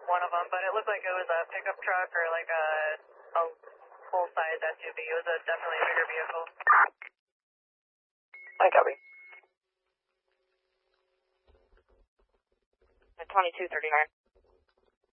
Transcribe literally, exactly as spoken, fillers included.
one of them, but it looked like it was a pickup truck or like a, a full-size S U V. It was a definitely a bigger vehicle. I copy. twenty-two thirty-nine.